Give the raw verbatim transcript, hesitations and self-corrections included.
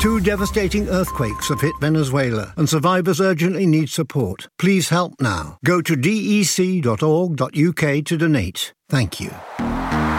Two devastating earthquakes have hit Venezuela, and survivors urgently need support. Please help now. Go to dec dot org dot uk to donate. Thank you.